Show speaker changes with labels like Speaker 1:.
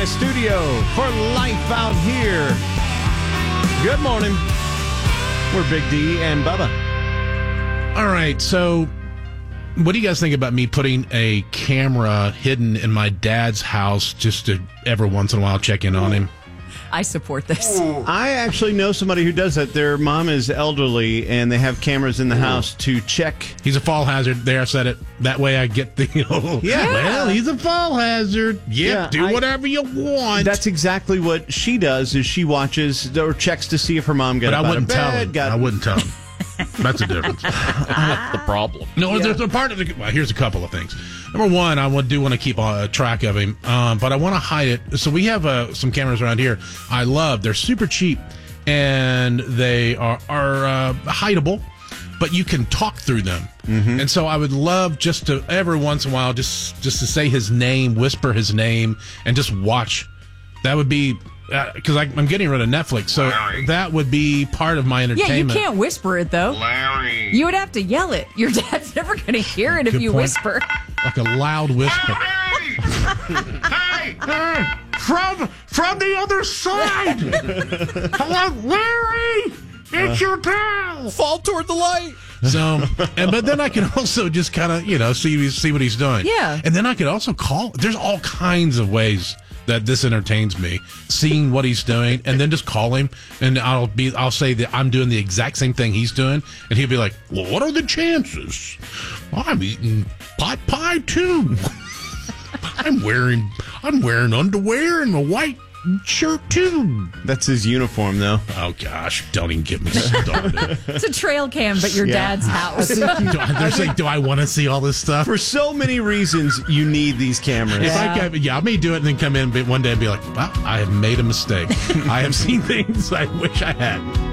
Speaker 1: Studio for Life Out Here. Good morning. We're Big D and Bubba.
Speaker 2: All right, so what do you guys think about me putting a camera hidden in my dad's house just to every once in a while check in on him?
Speaker 3: I support this.
Speaker 1: I actually know somebody who does that. Their mom is elderly, and they have cameras in the house to check.
Speaker 2: He's a fall hazard. There, I said it. That way I get the,
Speaker 1: Yeah.
Speaker 2: well, he's a fall hazard.
Speaker 1: Yeah,
Speaker 2: Do whatever you want.
Speaker 1: That's exactly what she does, is she watches or checks to see if her mom got
Speaker 2: But
Speaker 1: up
Speaker 2: I
Speaker 1: out of
Speaker 2: wouldn't tell
Speaker 1: bed.
Speaker 2: him. I wouldn't tell him. That's the difference.
Speaker 4: That's the problem.
Speaker 2: No, there's a part of the. Well, here's a couple of things. Number one, I do want to keep track of him, but I want to hide it. So we have some cameras around here. I love. They're super cheap, and they are hideable, but you can talk through them. Mm-hmm. And so I would love just to every once in a while just to say his name, whisper his name, and just watch. That would be. Because I'm getting rid of Netflix, so
Speaker 4: Larry.
Speaker 2: that would be part of my entertainment.
Speaker 3: Yeah, you can't whisper it, though.
Speaker 4: Larry.
Speaker 3: You would have to yell it. Your dad's never going to hear it if
Speaker 2: Good
Speaker 3: you
Speaker 2: point.
Speaker 3: whisper.
Speaker 2: Like a loud whisper.
Speaker 4: Hey!
Speaker 2: From the other side! Hello, Larry! It's your pal!
Speaker 4: Fall toward the light.
Speaker 2: So, but then I can also just kind of, see what he's doing.
Speaker 3: Yeah.
Speaker 2: And then I could also call. There's all kinds of ways that this entertains me, seeing what he's doing, and then just call him, and I'll say that I'm doing the exact same thing he's doing, and he'll be like, "Well, what are the chances? I'm eating pot pie too. I'm wearing underwear and a white shirt too."
Speaker 1: That's his uniform, though.
Speaker 2: Oh gosh, don't even get me started.
Speaker 3: It's a trail cam, but your dad's house.
Speaker 2: Do I want to see all this stuff?
Speaker 1: For so many reasons, you need these cameras.
Speaker 2: If I may do it and then come in one day and be like, "Well, I have made a mistake. I have seen things I wish I hadn't."